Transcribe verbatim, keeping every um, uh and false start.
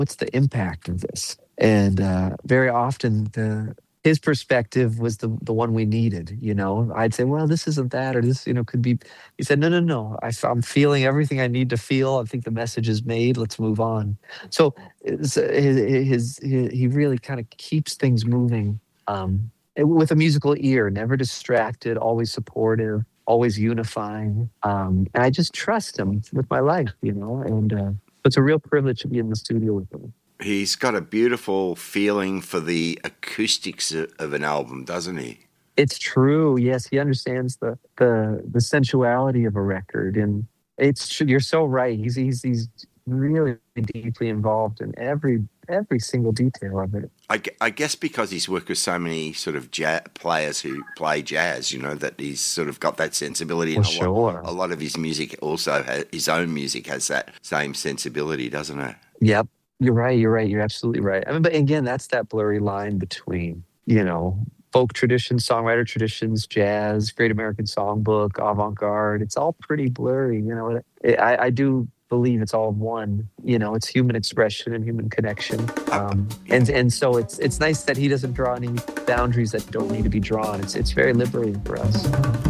what's the impact of this? And uh, very often the his perspective was the the one we needed. You know, I'd say, well, this isn't that, or this, you know, could be. He said, no, no, no. I, I'm feeling everything I need to feel. I think the message is made. Let's move on. So his, his, his he really kind of keeps things moving um, with a musical ear, never distracted, always supportive, always unifying. Um, and I just trust him with my life, you know. And uh, it's a real privilege to be in the studio with him. He's got a beautiful feeling for the acoustics of an album, doesn't he? It's true. Yes, he understands the the the sensuality of a record, and it's you're so right. He's he's he's really deeply involved in every every single detail of it. I, I guess because he's worked with so many sort of jazz players who play jazz, you know, that he's sort of got that sensibility. Well, and a, sure. lot, a lot of his music also has, his own music has that same sensibility, doesn't it? Yep. You're right. You're right. You're absolutely right. I mean, but again, that's that blurry line between, you know, folk traditions, songwriter traditions, jazz, Great American Songbook, avant-garde. It's all pretty blurry. You know, I, I do believe it's all one. You know, it's human expression and human connection. Um, and and so it's it's nice that he doesn't draw any boundaries that don't need to be drawn. It's it's very liberating for us.